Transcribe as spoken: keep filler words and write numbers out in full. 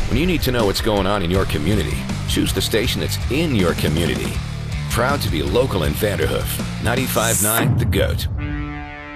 When you need to know what's going on in your community, choose the station that's in your community. Proud to be local in Vanderhoof. ninety-five point nine The Goat.